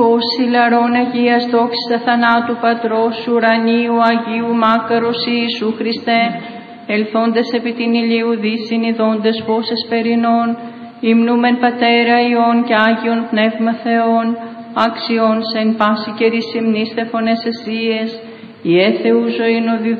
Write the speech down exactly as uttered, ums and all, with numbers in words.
φως ηλαρών Αγίας δόξης θανάτου Πατρός ουρανίου Αγίου Μάκαρος Ιησού Χριστέ, ελθόντες επί την ηλίου δύσιν ειδώντες φως εσπερινών, υμνούμεν Πατέρα Υιόν και Άγιον Πνεύμα Θεόν, αξιών σε εν πάση καιρή συμνήστε φωνές εσίες, η έθεου ζωήν οδη